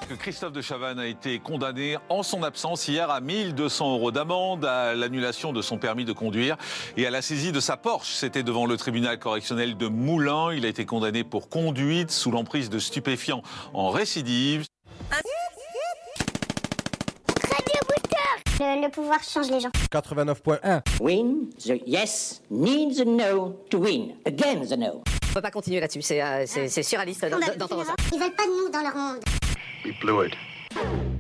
Christophe de Chavannes a été condamné en son absence hier à 1 200 € d'amende, à l'annulation de son permis de conduire et à la saisie de sa Porsche. C'était devant le tribunal correctionnel de Moulins. Il a été condamné pour conduite sous l'emprise de stupéfiants en récidive. Le pouvoir change les gens. 89.1. Win, the yes needs a no to win. Again the no. On peut pas continuer là-dessus, c'est surréaliste d'entendre ça. Ils veulent pas de nous dans leur monde. We blew it.